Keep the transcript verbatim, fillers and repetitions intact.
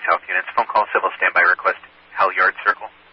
South units. Phone call, civil standby request, Halyard Circle.